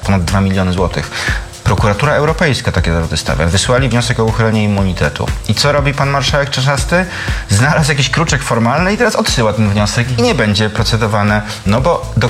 ponad 2 miliony złotych. Prokuratura Europejska takie zarzuty stawia. Wysłali wniosek o uchylenie immunitetu. I co robi pan marszałek Czarzasty? Znalazł jakiś kruczek formalny i teraz odsyła ten wniosek i nie będzie procedowane, no bo do